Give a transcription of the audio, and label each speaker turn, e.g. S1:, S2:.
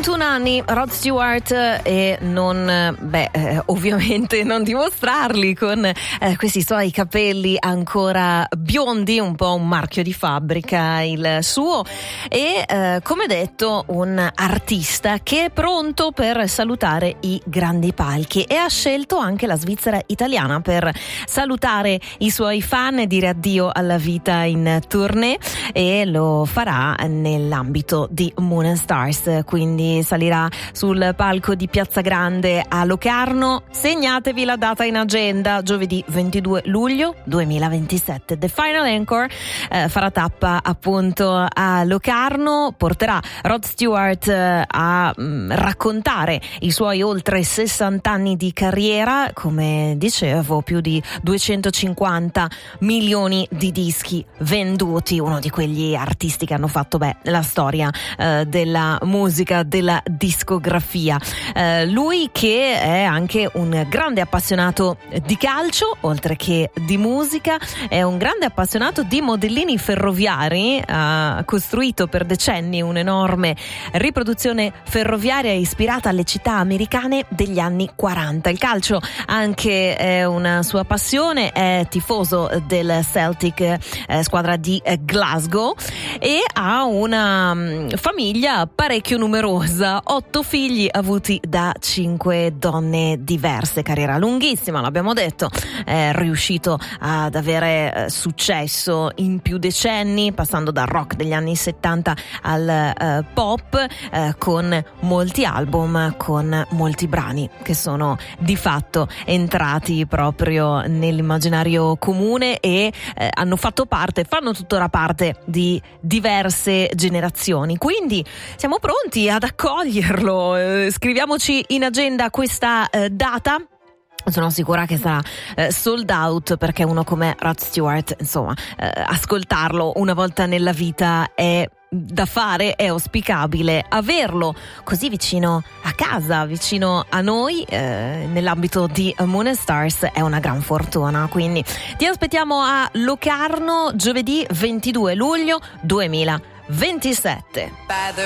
S1: 21 anni, Rod Stewart, e non, ovviamente non dimostrarli con questi suoi capelli ancora biondi, un po' un marchio di fabbrica il suo, e come detto un artista che è pronto per salutare i grandi palchi, e ha scelto anche la Svizzera italiana per salutare i suoi fan e dire addio alla vita in tournée, e lo farà nell'ambito di Moon and Stars, quindi salirà sul palco di Piazza Grande a Locarno. Segnatevi la data in agenda: giovedì 22 luglio 2027. The Final Encore farà tappa appunto a Locarno, porterà Rod Stewart a raccontare i suoi oltre 60 anni di carriera, come dicevo, più di 250 milioni di dischi venduti, uno di quegli artisti che hanno fatto la storia della musica, della discografia. Lui che è anche un grande appassionato di calcio, oltre che di musica, è un grande appassionato di modellini ferroviari, ha costruito per decenni un'enorme riproduzione ferroviaria ispirata alle città americane degli anni 40. Il calcio anche è una sua passione, è tifoso del Celtic, squadra di Glasgow, e ha una famiglia parecchio numerosa, 8 figli avuti da 5 donne diverse, carriera lunghissima, l'abbiamo detto, è riuscito ad avere successo in più decenni, passando dal rock degli anni 70 al pop, con molti album, con molti brani che sono di fatto entrati proprio nell'immaginario comune e fanno tuttora parte di diverse generazioni. Quindi siamo pronti ad accoglierlo. Scriviamoci in agenda questa data. Sono sicura che sarà sold out, perché uno come Rod Stewart, insomma, ascoltarlo una volta nella vita è da fare, è auspicabile. Averlo così vicino a casa, vicino a noi, nell'ambito di Moon and Stars, è una gran fortuna. Quindi ti aspettiamo a Locarno giovedì 22 luglio 2027.